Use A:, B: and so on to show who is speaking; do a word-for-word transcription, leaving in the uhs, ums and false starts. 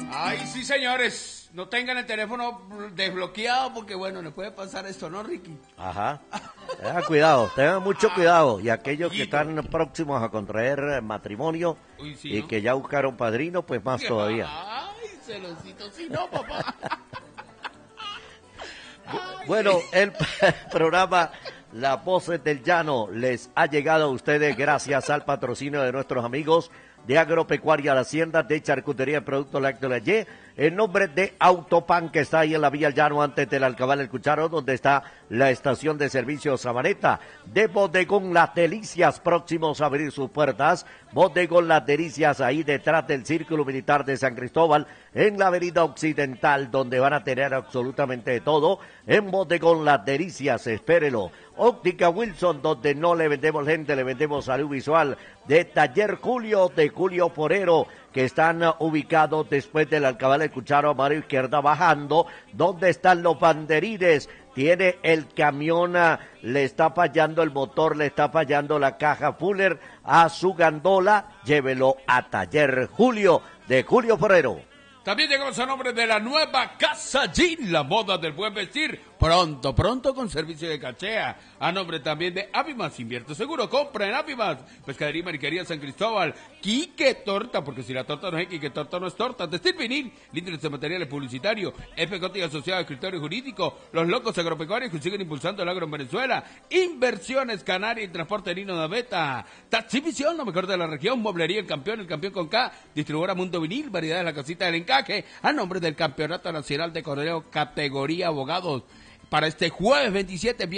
A: Ay, sí, señores, no tengan el teléfono desbloqueado porque, bueno, le puede pasar esto, ¿no, Ricky?
B: Ajá. Tengan cuidado, tengan mucho cuidado. Y aquellos que están próximos a contraer matrimonio
A: Uy, sí,
B: y
A: ¿no?
B: que ya buscaron padrino, pues más todavía.
A: Ay, celosito, sí, no, papá.
B: Bueno, el programa Las Voces del Llano les ha llegado a ustedes gracias al patrocinio de nuestros amigos de Agropecuaria La Hacienda, de Charcutería de Productos Lácteos La Y, en nombre de Autopan, que está ahí en la Vía El Llano, antes del Alcabal El Cucharo, donde está la estación de servicio Sabaneta, de Bodegón Las Delicias, próximos a abrir sus puertas, Bodegón Las Delicias, ahí detrás del Círculo Militar de San Cristóbal, en la avenida Occidental, donde van a tener absolutamente de todo, en Bodegón Las Delicias, espérelo. Óptica Wilson, donde no le vendemos gente, le vendemos salud visual, de Taller Julio, de Julio Forero, que están uh, ubicados después del Alcabal del Cucharo a mano izquierda bajando, donde están los banderines. Tiene el camión, uh, le está fallando el motor, le está fallando la caja Fuller a su gandola, llévelo a Taller Julio, de Julio Forero.
A: También llegamos a nombre de la nueva Casa Jean, la moda del buen vestir. Pronto, pronto con servicio de cachea. A nombre también de Avimas, invierte seguro, compra en Avimas. Pescadería y Mariquería San Cristóbal. Quique Torta, porque si la torta no es Quique Torta, no es torta. Textil Vinil, líderes de materiales publicitarios. F J y Asociado de Escritorio Jurídico. Los locos agropecuarios que siguen impulsando el agro en Venezuela. Inversiones Canaria y Transporte Nino de Beta. Taxivisión, lo mejor de la región. Mueblería El Campeón, El Campeón con K. Distribuidora Mundo Vinil, variedades de la casita del encaje. A nombre del Campeonato Nacional de Correo, categoría abogados. Para este jueves veintisiete,